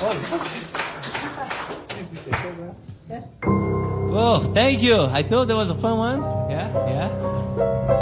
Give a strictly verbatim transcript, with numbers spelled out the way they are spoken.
Whoa, thank you. I thought that was a fun one. Yeah, yeah.